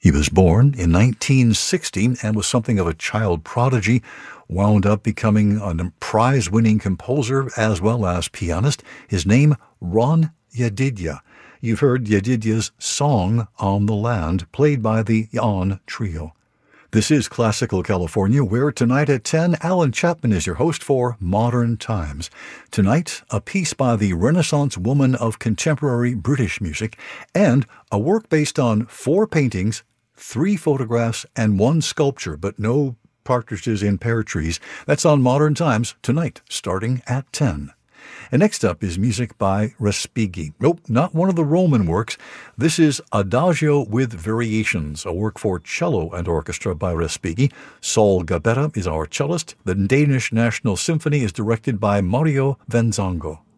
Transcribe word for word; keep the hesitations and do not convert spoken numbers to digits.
He was born in nineteen sixty and was something of a child prodigy, wound up becoming a prize-winning composer as well as pianist. His name, Ron Yedidya. You've heard Yedidya's Song on the Land, played by the On Trio. This is Classical California, where tonight at ten, Alan Chapman is your host for Modern Times. Tonight, a piece by the Renaissance woman of contemporary British music, and a work based on four paintings, three photographs, and one sculpture, but no partridges in pear trees. That's on Modern Times tonight, starting at ten. And next up is music by Respighi. Nope, not one of the Roman works. This is Adagio with Variations, a work for cello and orchestra by Respighi. Saul Gabetta is our cellist. The Danish National Symphony is directed by Mario Venzongo.